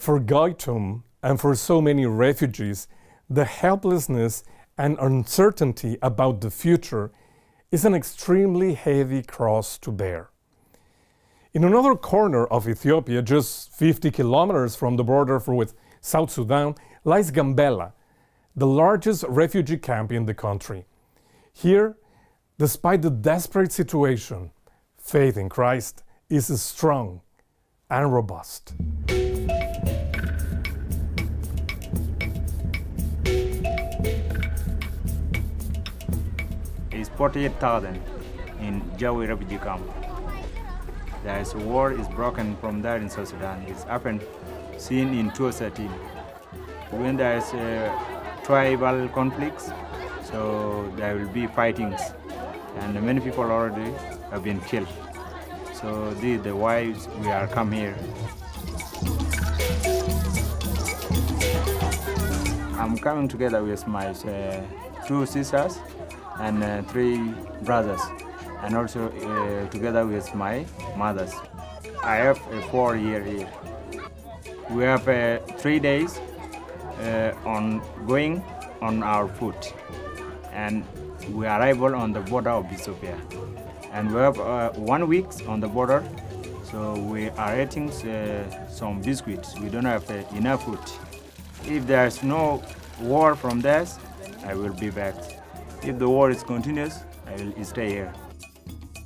For Gaytom and for so many refugees, the helplessness and uncertainty about the future is an extremely heavy cross to bear. In another corner of Ethiopia, just 50 kilometers from the border with South Sudan, lies Gambela, the largest refugee camp in the country. Here, despite the desperate situation, faith in Christ is strong and robust. It's 48,000 in Jawi refugee camp. There's a war is broken from there in South Sudan. It's happened seen in 2013. When there's tribal conflicts, so there will be fightings, and many people already have been killed. So this is the why we are come here. I'm coming together with my 2 sisters and 3 brothers, and also together with my mothers. I have a 4-year here. We have 3 days on going on our foot, and we arrival on the border of Ethiopia. And we have 1 week on the border, so we are eating some biscuits. We don't have enough food. If there's no war from this, I will be back. If the war is continuous, I will stay here.